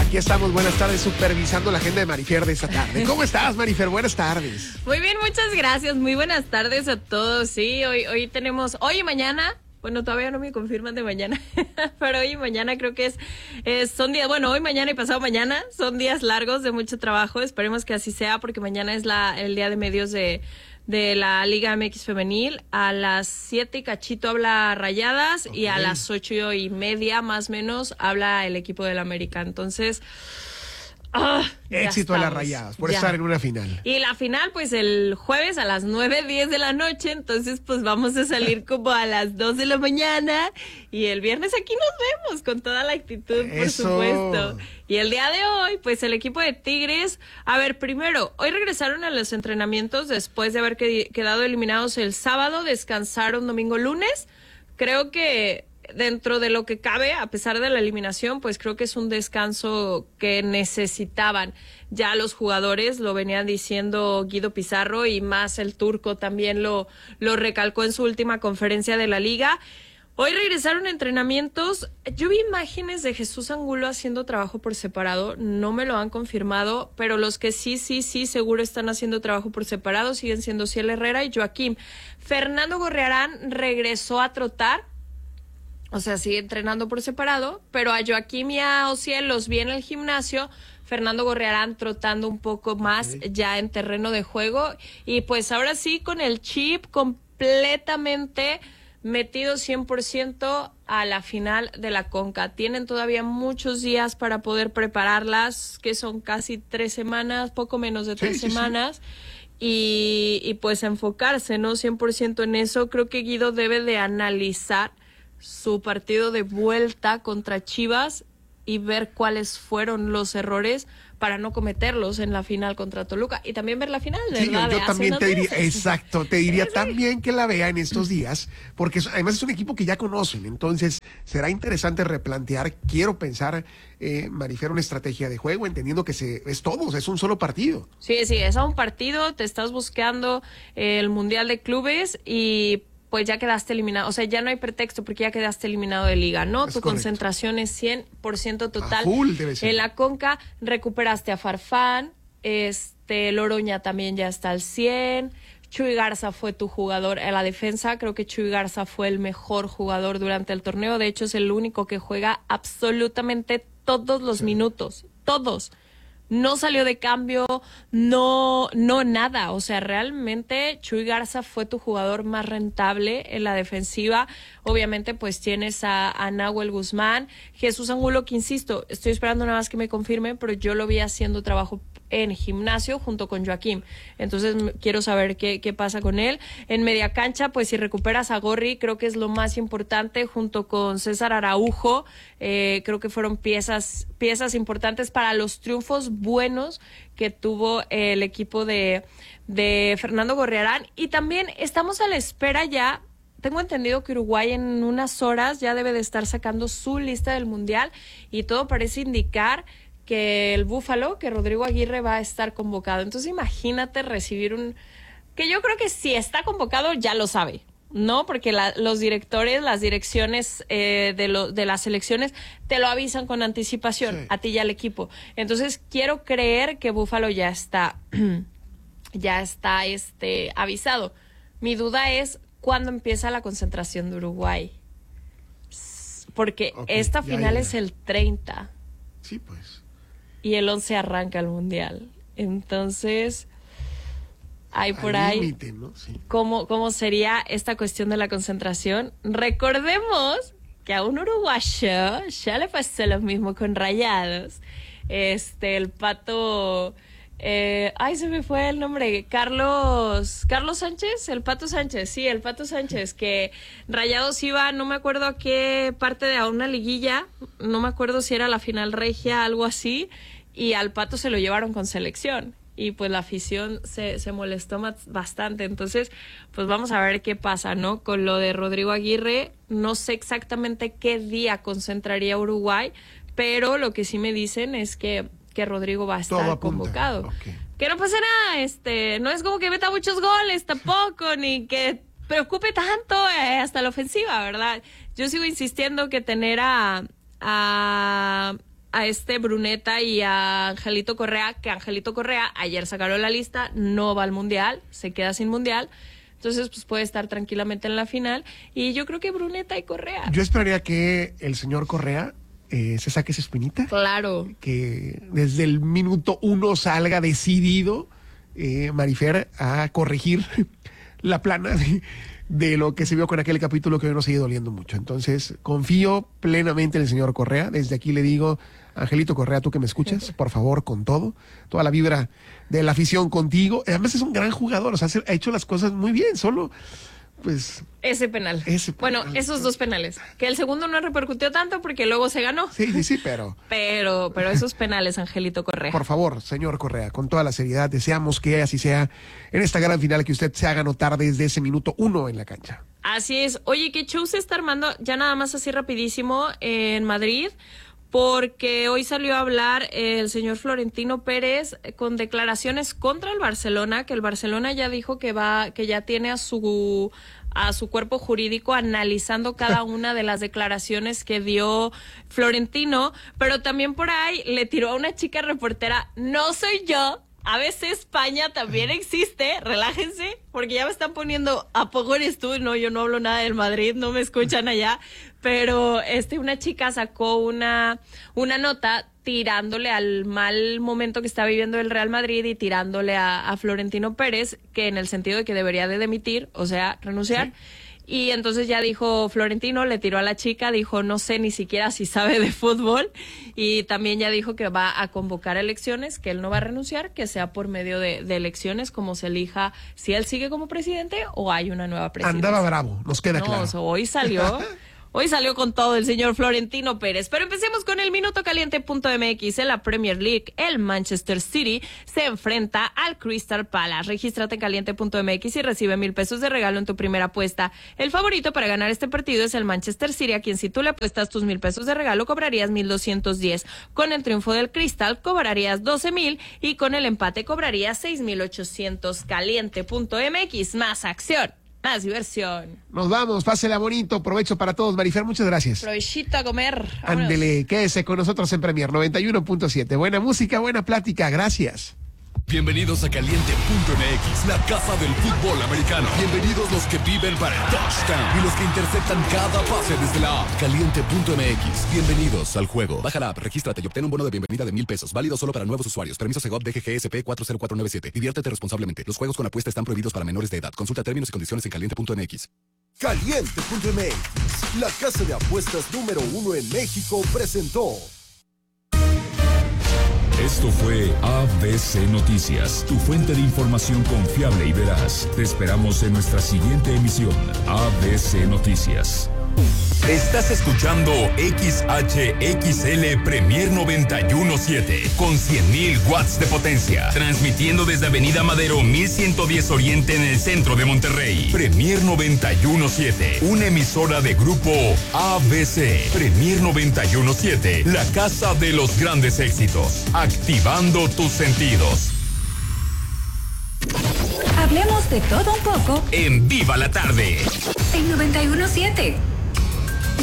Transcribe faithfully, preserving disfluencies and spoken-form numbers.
Aquí estamos, buenas tardes, supervisando la agenda de Marifer de esta tarde. ¿Cómo estás, Marifer? Buenas tardes. Muy bien, muchas gracias. Muy buenas tardes a todos. Sí, hoy, hoy tenemos, hoy y mañana, bueno, todavía no me confirman de mañana, pero hoy y mañana creo que es, es, son días, bueno, hoy, mañana y pasado mañana son días largos de mucho trabajo. Esperemos que así sea, porque mañana es la, el día de medios de, de la Liga M X Femenil. A las siete y cachito habla Rayadas, okay, y a las ocho y media más o menos habla el equipo del América. Entonces, ah, éxito a las Rayadas por ya estar en una final. Y la final, pues el jueves a las nueve, diez de la noche. Entonces, pues vamos a salir como a las dos de la mañana. Y el viernes aquí nos vemos con toda la actitud, por Eso. supuesto. Y el día de hoy, pues el equipo de Tigres, a ver, primero, hoy regresaron a los entrenamientos después de haber quedado eliminados el sábado, descansaron domingo, lunes. Creo que dentro de lo que cabe, a pesar de la eliminación, pues creo que es un descanso que necesitaban ya los jugadores, lo venían diciendo Guido Pizarro y más el turco también lo, lo recalcó en su última conferencia de la liga. Hoy regresaron a entrenamientos. Yo vi imágenes de Jesús Angulo haciendo trabajo por separado, no me lo han confirmado, pero los que sí, sí, sí, seguro están haciendo trabajo por separado siguen siendo Ciel Herrera y Joaquim. Fernando Gorriarán regresó a trotar, o sea, sigue entrenando por separado, pero a Joaquim y a Ociel los vi en el gimnasio. Fernando Gorriarán trotando un poco más, sí, ya en terreno de juego. Y pues ahora sí, con el chip completamente metido cien por ciento a la final de la Conca. Tienen todavía muchos días para poder prepararlas, que son casi tres semanas, poco menos de tres sí, semanas. Sí, sí. Y, y pues enfocarse, ¿no? cien por ciento en eso. Creo que Guido debe de analizar su partido de vuelta contra Chivas y ver cuáles fueron los errores para no cometerlos en la final contra Toluca y también ver la final, ¿verdad? Sí, yo, yo también te diría, meses. exacto, te diría sí. también que la vea en estos días, porque además es un equipo que ya conocen, entonces será interesante replantear, quiero pensar, eh, Marifer, una estrategia de juego, entendiendo que se, es todo, es un solo partido. Sí, sí, es a un partido, te estás buscando el Mundial de Clubes y pues ya quedaste eliminado, o sea, ya no hay pretexto porque ya quedaste eliminado de liga, ¿no? Es tu correcto. Concentración es cien por ciento total. A full debe ser. En la Conca recuperaste a Farfán, este Loroña también ya está al cien, Chuy Garza fue tu jugador en la defensa, creo que Chuy Garza fue el mejor jugador durante el torneo, de hecho es el único que juega absolutamente todos los sí. minutos, todos. No salió de cambio, no, no nada. O sea, realmente Chuy Garza fue tu jugador más rentable en la defensiva. Obviamente, pues tienes a, a Nahuel Guzmán, Jesús Angulo, que insisto, estoy esperando nada más que me confirmen, pero yo lo vi haciendo trabajo en gimnasio junto con Joaquim. Entonces quiero saber qué, qué pasa con él. En media cancha, pues si recuperas a Gorri, creo que es lo más importante, junto con César Araujo. Eh, creo que fueron piezas, piezas importantes para los triunfos buenos que tuvo el equipo de, de Fernando Gorriarán. Y también estamos a la espera ya. Tengo entendido que Uruguay en unas horas ya debe de estar sacando su lista del Mundial y todo parece indicar que el Búfalo, que Rodrigo Aguirre va a estar convocado. Entonces imagínate recibir un... que yo creo que si está convocado ya lo sabe, ¿no? Porque la, los directores, las direcciones eh, de, lo, de las selecciones te lo avisan con anticipación, sí. a ti y al equipo. Entonces quiero creer que Búfalo ya está, ya está este, avisado. Mi duda es cuándo empieza la concentración de Uruguay. Porque okay, esta final ya, ya. es el treinta. Sí, pues. Y el once arranca el Mundial. Entonces, hay por Al ahí límite, ¿no? Sí. ¿cómo, cómo sería esta cuestión de la concentración. Recordemos que a un uruguayo ya le pasó lo mismo con Rayados. Este, el Pato... Eh, ay, se me fue el nombre. Carlos... Carlos Sánchez, el Pato Sánchez. Sí, el Pato Sánchez, que Rayados iba, no me acuerdo a qué parte de a una liguilla, no me acuerdo si era la final regia, algo así, y al Pato se lo llevaron con selección. Y pues la afición se, se molestó bastante. Entonces, pues vamos a ver qué pasa, ¿no? Con lo de Rodrigo Aguirre, no sé exactamente qué día concentraría Uruguay, pero lo que sí me dicen es que que Rodrigo va a estar convocado. Okay. Que no pasa nada, este, no es como que meta muchos goles tampoco, ni que preocupe tanto eh, hasta la ofensiva, ¿verdad? Yo sigo insistiendo que tener a, a a este Brunetta y a Angelito Correa, que Angelito Correa ayer sacaron la lista, no va al Mundial, se queda sin Mundial. Entonces, pues puede estar tranquilamente en la final. Y yo creo que Brunetta y Correa. Yo esperaría que el señor Correa eh, se saque esa espinita. Claro. Que desde el minuto uno salga decidido, eh, Marifer, a corregir la plana de, de lo que se vio con aquel capítulo que hoy nos sigue doliendo mucho. Entonces, confío plenamente en el señor Correa. Desde aquí le digo, Angelito Correa, tú que me escuchas, por favor, con todo, toda la vibra de la afición contigo. Además es un gran jugador, o sea, ha hecho las cosas muy bien, solo, pues... Ese penal. Ese penal. Bueno, esos dos penales. Que el segundo no repercutió tanto porque luego se ganó. Sí, sí, sí, pero... Pero, pero esos penales, Angelito Correa. Por favor, señor Correa, con toda la seriedad, deseamos que así sea en esta gran final, que usted se haga notar desde ese minuto uno en la cancha. Así es. Oye, ¿qué show se está armando? Ya nada más así rapidísimo en Madrid, porque hoy salió a hablar el señor Florentino Pérez con declaraciones contra el Barcelona, que el Barcelona ya dijo que va, que ya tiene a su a su cuerpo jurídico analizando cada una de las declaraciones que dio Florentino, pero también por ahí le tiró a una chica reportera, no soy yo. A veces España también existe, relájense, porque ya me están poniendo, ¿a poco eres tú? No, yo no hablo nada del Madrid, no me escuchan allá, pero este una chica sacó una, una nota tirándole al mal momento que está viviendo el Real Madrid y tirándole a, a Florentino Pérez, que en el sentido de que debería de dimitir, o sea, renunciar. ¿Sí? Y entonces ya dijo Florentino, le tiró a la chica, dijo no sé ni siquiera si sabe de fútbol, y también ya dijo que va a convocar elecciones, que él no va a renunciar, que sea por medio de, de elecciones, como se elija si él sigue como presidente o hay una nueva presidencia. Andaba bravo, nos queda no, claro. O sea, hoy salió... Hoy salió con todo el señor Florentino Pérez, pero empecemos con el minuto caliente punto m x. En la Premier League, el Manchester City se enfrenta al Crystal Palace. Regístrate en caliente punto m x y recibe mil pesos de regalo en tu primera apuesta. El favorito para ganar este partido es el Manchester City, a quien si tú le apuestas tus mil pesos de regalo cobrarías mil doscientos diez. Con el triunfo del Crystal cobrarías doce mil y con el empate cobrarías seis mil ochocientos. caliente punto m x, más acción. Más diversión. Nos vamos, pásela bonito, provecho para todos. Marifer, muchas gracias. Provechito a comer. Vámonos. Ándele, quédese con nosotros en Premier noventa y uno punto siete. Buena música, buena plática, gracias. Bienvenidos a caliente punto m x, la casa del fútbol americano. Bienvenidos los que viven para el touchdown y los que interceptan cada pase desde la app. caliente punto m x, bienvenidos al juego. Baja la app, regístrate y obtén un bono de bienvenida de mil pesos, válido solo para nuevos usuarios. Permiso Segov D G G S P cuatro cero cuatro nueve siete. Diviértete responsablemente. Los juegos con apuesta están prohibidos para menores de edad. Consulta términos y condiciones en caliente punto m x. caliente punto m x, la casa de apuestas número uno en México, presentó. Esto fue A B C Noticias, tu fuente de información confiable y veraz. Te esperamos en nuestra siguiente emisión, A B C Noticias. Estás escuchando X H X L Premier noventa y uno punto siete con cien mil watts de potencia, transmitiendo desde Avenida Madero mil ciento diez Oriente en el centro de Monterrey. Premier noventa y uno punto siete, una emisora de grupo A B C. Premier noventa y uno punto siete, la casa de los grandes éxitos, activando tus sentidos. Hablemos de todo un poco En Viva la Tarde. en noventa y uno punto siete.